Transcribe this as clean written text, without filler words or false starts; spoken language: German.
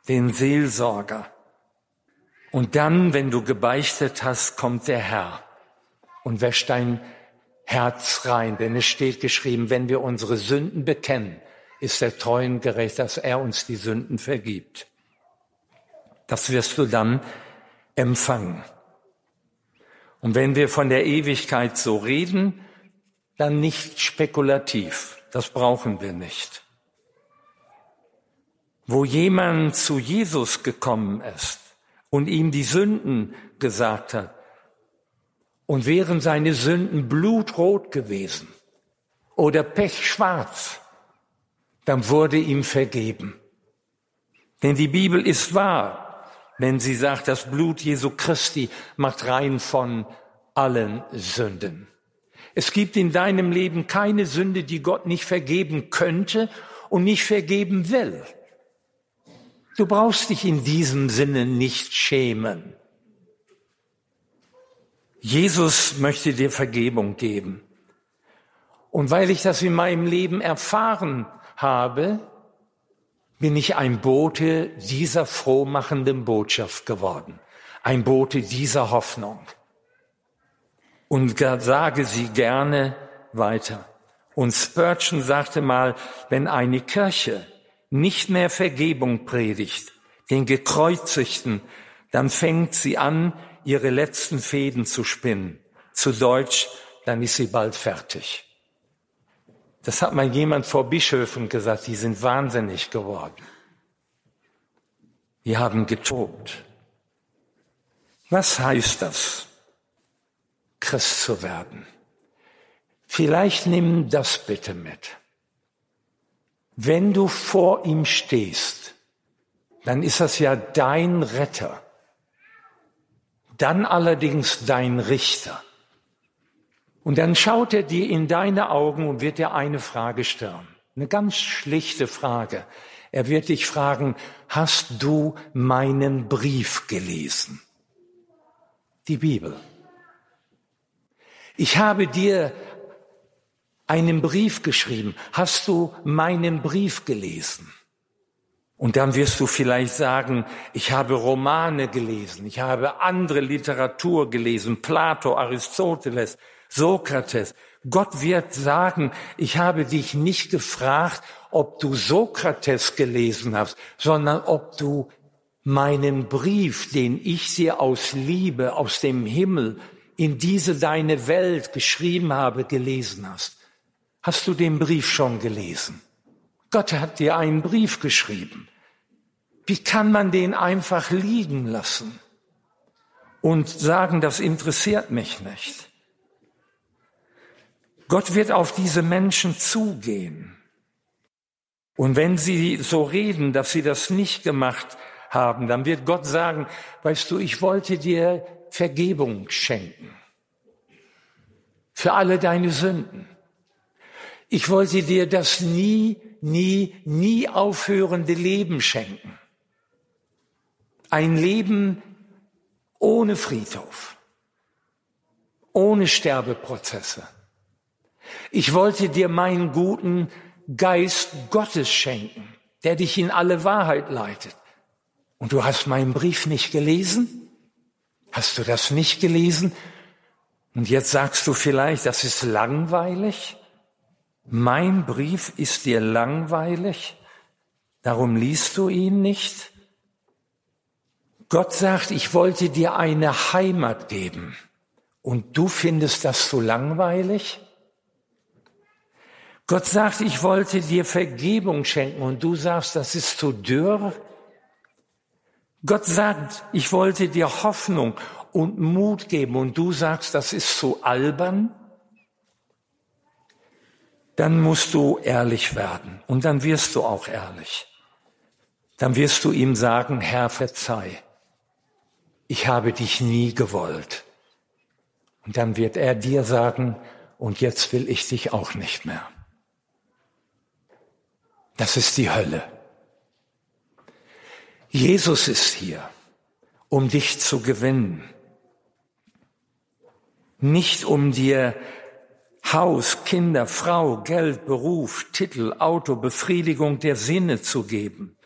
den Seelsorger. Und dann, wenn du gebeichtet hast, kommt der Herr und wäscht dein Herz rein. Denn es steht geschrieben, wenn wir unsere Sünden bekennen, ist er treu und gerecht, dass er uns die Sünden vergibt. Das wirst du dann empfangen. Und wenn wir von der Ewigkeit so reden, dann nicht spekulativ. Das brauchen wir nicht. Wo jemand zu Jesus gekommen ist und ihm die Sünden gesagt hat und wären seine Sünden blutrot gewesen oder pechschwarz, dann wurde ihm vergeben. Denn die Bibel ist wahr, wenn sie sagt, das Blut Jesu Christi macht rein von allen Sünden. Es gibt in deinem Leben keine Sünde, die Gott nicht vergeben könnte und nicht vergeben will. Du brauchst dich in diesem Sinne nicht schämen. Jesus möchte dir Vergebung geben. Und weil ich das in meinem Leben erfahren habe, bin ich ein Bote dieser frohmachenden Botschaft geworden. Ein Bote dieser Hoffnung. Und sage sie gerne weiter. Und Spurgeon sagte mal, wenn eine Kirche nicht mehr Vergebung predigt, den Gekreuzigten, dann fängt sie an, ihre letzten Fäden zu spinnen. Zu Deutsch, dann ist sie bald fertig. Das hat mal jemand vor Bischöfen gesagt, die sind wahnsinnig geworden. Die haben getobt. Was heißt das, Christ zu werden? Vielleicht nimm das bitte mit. Wenn du vor ihm stehst, dann ist das ja dein Retter, dann allerdings dein Richter. Und dann schaut er dir in deine Augen und wird dir eine Frage stellen. Eine ganz schlichte Frage. Er wird dich fragen, hast du meinen Brief gelesen? Die Bibel. Ich habe dir einen Brief geschrieben. Hast du meinen Brief gelesen? Und dann wirst du vielleicht sagen, ich habe Romane gelesen, ich habe andere Literatur gelesen, Plato, Aristoteles, Sokrates. Gott wird sagen, ich habe dich nicht gefragt, ob du Sokrates gelesen hast, sondern ob du meinen Brief, den ich dir aus Liebe, aus dem Himmel, in diese deine Welt geschrieben habe, gelesen hast. Hast du den Brief schon gelesen? Gott hat dir einen Brief geschrieben. Wie kann man den einfach liegen lassen und sagen, das interessiert mich nicht? Gott wird auf diese Menschen zugehen. Und wenn sie so reden, dass sie das nicht gemacht haben, dann wird Gott sagen, weißt du, ich wollte dir Vergebung schenken. Für alle deine Sünden. Ich wollte dir das nie aufhörende Leben schenken. Ein Leben ohne Friedhof, ohne Sterbeprozesse. Ich wollte dir meinen guten Geist Gottes schenken, der dich in alle Wahrheit leitet. Und du hast meinen Brief nicht gelesen? Hast du das nicht gelesen? Und jetzt sagst du vielleicht, das ist langweilig. Mein Brief ist dir langweilig, darum liest du ihn nicht. Gott sagt, ich wollte dir eine Heimat geben und du findest das so langweilig. Gott sagt, ich wollte dir Vergebung schenken und du sagst, das ist zu dürr. Gott sagt, ich wollte dir Hoffnung und Mut geben und du sagst, das ist zu albern. Dann musst du ehrlich werden und dann wirst du auch ehrlich. Dann wirst du ihm sagen, Herr, verzeih, ich habe dich nie gewollt. Und dann wird er dir sagen, und jetzt will ich dich auch nicht mehr. Das ist die Hölle. Jesus ist hier, um dich zu gewinnen. Nicht um dir Haus, Kinder, Frau, Geld, Beruf, Titel, Auto, Befriedigung der Sinne zu geben.